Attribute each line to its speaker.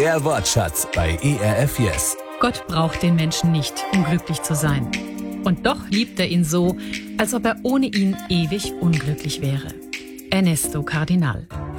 Speaker 1: Der Wortschatz bei ERF Yes.
Speaker 2: Gott braucht den Menschen nicht, um glücklich zu sein. Und doch liebt er ihn so, als ob er ohne ihn ewig unglücklich wäre. Ernesto Cardinal.